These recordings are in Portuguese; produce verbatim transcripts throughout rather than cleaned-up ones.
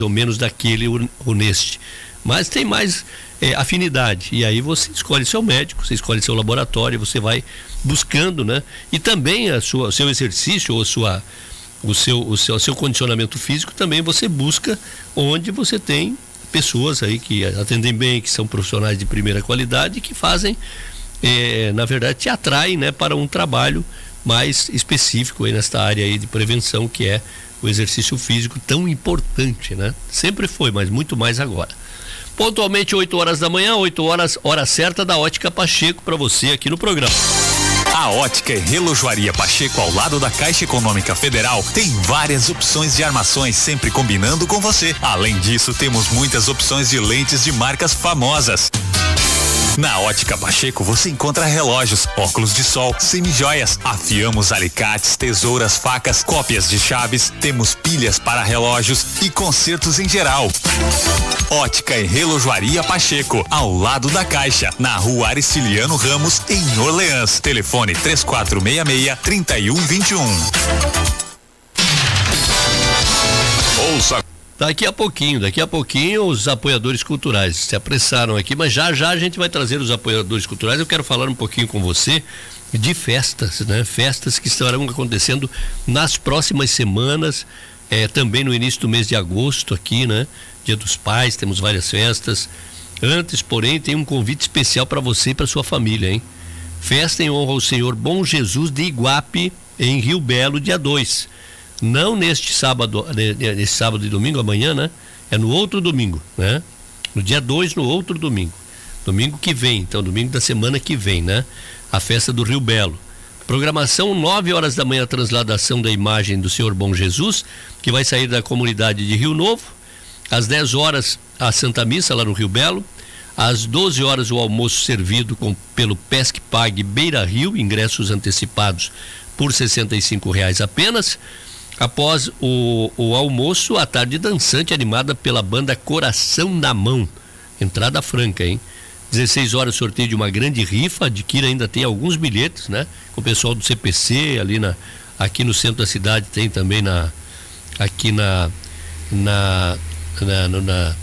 ou menos daquele ou neste. Mas tem mais é, afinidade. E aí você escolhe seu médico, você escolhe seu laboratório, você vai buscando, né? E também a sua, o seu exercício ou a sua, o, seu, o, seu, o seu condicionamento físico também você busca onde você tem pessoas aí que atendem bem, que são profissionais de primeira qualidade e que fazem, é, na verdade, te atraem, né, para um trabalho mais específico aí nesta área aí de prevenção, que é o exercício físico tão importante, né? Sempre foi, mas muito mais agora. Pontualmente oito horas da manhã, oito horas, hora certa da Ótica Pacheco para você aqui no programa. A Ótica e Relojoaria Pacheco, ao lado da Caixa Econômica Federal, tem várias opções de armações, sempre combinando com você. Além disso, temos muitas opções de lentes de marcas famosas. Na Ótica Pacheco você encontra relógios, óculos de sol, semijoias, afiamos alicates, tesouras, facas, cópias de chaves, temos pilhas para relógios e consertos em geral. Ótica e Relojoaria Pacheco, ao lado da Caixa, na rua Aristiliano Ramos, em Orleans. Telefone três quatro seis seis, três um dois um. Ouça. Daqui a pouquinho, daqui a pouquinho os apoiadores culturais se apressaram aqui, mas já já a gente vai trazer os apoiadores culturais. Eu quero falar um pouquinho com você de festas, né? Festas que estarão acontecendo nas próximas semanas, é, também no início do mês de agosto aqui, né? Dia dos Pais, temos várias festas. Antes, porém, tem um convite especial para você e para sua família, hein? Festa em honra ao Senhor Bom Jesus de Iguape, em Rio Belo, dia dois. Não neste sábado, nesse sábado e domingo, amanhã, né? É no outro domingo, né? No dia dois, no outro domingo. Domingo que vem, então, domingo da semana que vem, né? A festa do Rio Belo. Programação, nove horas da manhã, a transladação da imagem do Senhor Bom Jesus, que vai sair da comunidade de Rio Novo. Às dez horas, a Santa Missa, lá no Rio Belo. Às doze horas, o almoço servido com, pelo Pesque Pague Beira Rio, ingressos antecipados por sessenta e cinco reais apenas. Após o, o almoço, a tarde dançante animada pela banda Coração na Mão. Entrada franca, hein? dezesseis horas, sorteio de uma grande rifa. Adquira, ainda tem alguns bilhetes, né? Com o pessoal do C P C, ali na, aqui no centro da cidade, tem também na, aqui na, na, na, na, na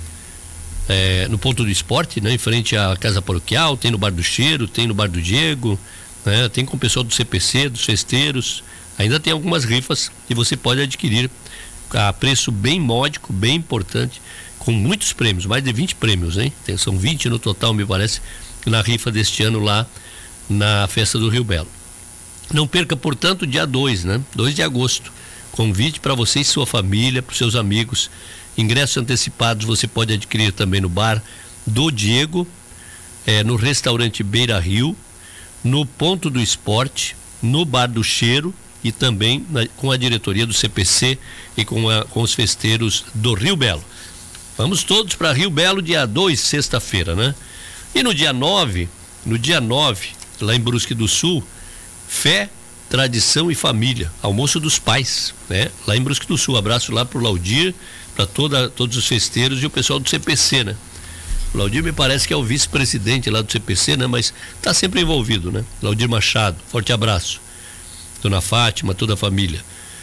é, no ponto do esporte, né? Em frente à Casa Paroquial, tem no Bar do Cheiro, tem no Bar do Diego, né? Tem com o pessoal do C P C, dos festeiros. Ainda tem algumas rifas que você pode adquirir a preço bem módico, bem importante, com muitos prêmios, mais de vinte prêmios, hein? Tem, são vinte no total, me parece, na rifa deste ano lá na festa do Rio Belo. Não perca, portanto, dia dois, né? dois de agosto. Convite para você e sua família, para os seus amigos. Ingressos antecipados você pode adquirir também no Bar do Diego, eh, no restaurante Beira Rio, no Ponto do Esporte, no Bar do Cheiro, e também na, com a diretoria do C P C e com, a, com os festeiros do Rio Belo. Vamos todos para Rio Belo, dia dois, sexta-feira, né? E no dia nove, no dia nove, lá em Brusque do Sul, Fé, Tradição e Família, almoço dos pais, né? Lá em Brusque do Sul. Abraço lá pro Laudir, para toda todos os festeiros e o pessoal do C P C, né? O Laudir me parece que é o vice-presidente lá do C P C, né? Mas tá sempre envolvido, né? Laudir Machado, forte abraço. Dona Fátima, toda a família.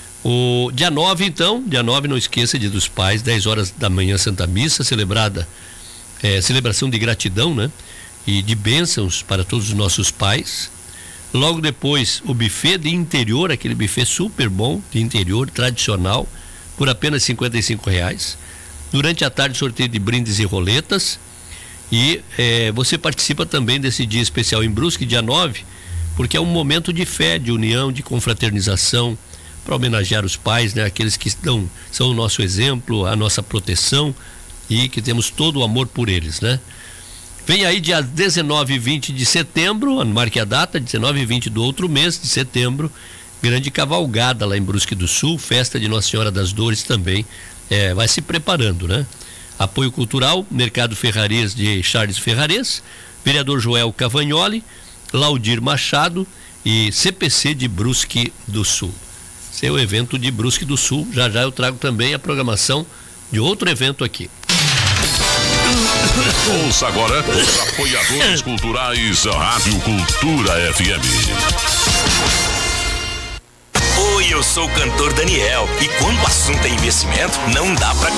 O dia nove, então, dia nove, não esqueça, dia dos pais, dez horas da manhã, Santa Missa, celebrada, é, celebração de gratidão, né? E de bênçãos para todos os nossos pais. Logo depois, o buffet de interior, aquele buffet super bom, de interior, tradicional, por apenas cinquenta e cinco reais. Durante a tarde, sorteio de brindes e roletas. E é, você participa também desse dia especial em Brusque, dia nove, porque é um momento de fé, de união, de confraternização, para homenagear os pais, né? Aqueles que estão, são o nosso exemplo, a nossa proteção e que temos todo o amor por eles, né? Vem aí dia dezenove e vinte de setembro, marque a data, dezenove e vinte do outro mês de setembro, grande cavalgada lá em Brusque do Sul, festa de Nossa Senhora das Dores também, é, vai se preparando, né? Apoio cultural, Mercado Ferrarês de Charles Ferrarês, vereador Joel Cavagnoli, Laudir Machado e C P C de Brusque do Sul. Esse é o evento de Brusque do Sul. Já já eu trago também a programação de outro evento aqui. Ouça agora os apoiadores culturais Rádio Cultura F M. Oi, eu sou o cantor Daniel e quando o assunto é investimento, não dá pra